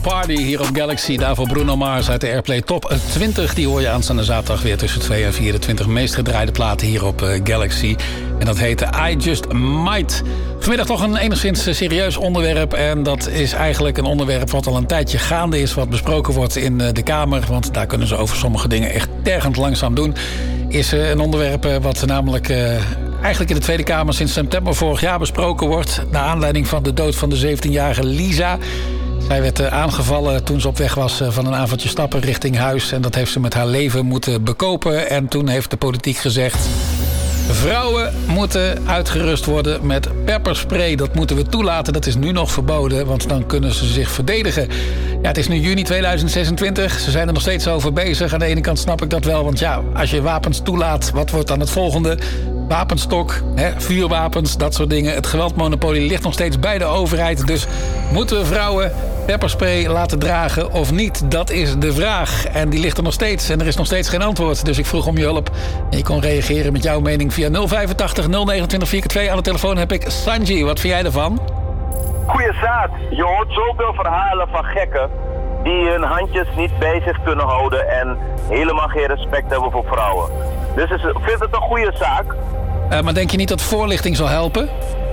Party hier op Galaxy. Daarvoor Bruno Mars uit de Airplay Top 20. Die hoor je aanstaande zaterdag weer tussen 2 en 4. De 20 meest gedraaide platen hier op Galaxy. En dat heette I Just Might. Vanmiddag toch een enigszins serieus onderwerp. En dat is eigenlijk een onderwerp wat al een tijdje gaande is. Wat besproken wordt in de Kamer. Want daar kunnen ze over sommige dingen echt tergend langzaam doen. Is een onderwerp wat namelijk eigenlijk in de Tweede Kamer sinds september vorig jaar besproken wordt. Naar aanleiding van de dood van de 17-jarige Lisa. Zij werd aangevallen toen ze op weg was van een avondje stappen richting huis. En dat heeft ze met haar leven moeten bekopen. En toen heeft de politiek gezegd: vrouwen moeten uitgerust worden met pepperspray. Dat moeten we toelaten. Dat is nu nog verboden, want dan kunnen ze zich verdedigen. Ja, het is nu juni 2026. Ze zijn er nog steeds over bezig. Aan de ene kant snap ik dat wel, want ja, als je wapens toelaat, wat wordt dan het volgende? Wapenstok, vuurwapens, dat soort dingen. Het geweldmonopolie ligt nog steeds bij de overheid. Dus moeten we vrouwen pepperspray laten dragen of niet? Dat is de vraag. En die ligt er nog steeds. En er is nog steeds geen antwoord. Dus ik vroeg om je hulp. En je kon reageren met jouw mening via 085 029 4x2. Aan de telefoon heb ik Sanji. Wat vind jij ervan? Goeie zaak. Je hoort zoveel verhalen van gekken die hun handjes niet bij zich kunnen houden en helemaal geen respect hebben voor vrouwen. Dus ik vind het een goede zaak. Maar denk je niet dat voorlichting zal helpen?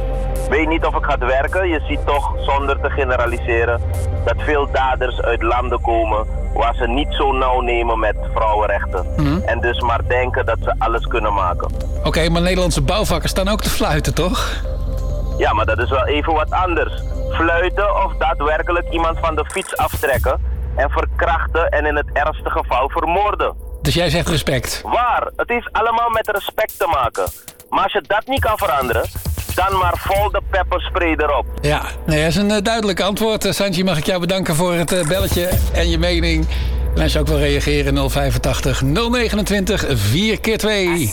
Weet niet of het gaat werken. Je ziet toch, zonder te generaliseren, dat veel daders uit landen komen waar ze niet zo nauw nemen met vrouwenrechten. En dus maar denken dat ze alles kunnen maken. Oké, maar Nederlandse bouwvakkers staan ook te fluiten, toch? Ja, maar dat is wel even wat anders. Fluiten of daadwerkelijk iemand van de fiets aftrekken en verkrachten en in het ergste geval vermoorden. Dus jij zegt respect? Waar? Het heeft allemaal met respect te maken. Maar als je dat niet kan veranderen, dan maar vol de pepperspray erop. Ja, nee, dat is een duidelijk antwoord. Sanji, mag ik jou bedanken voor het belletje en je mening. En als je ook wil reageren, 085 029 4x2.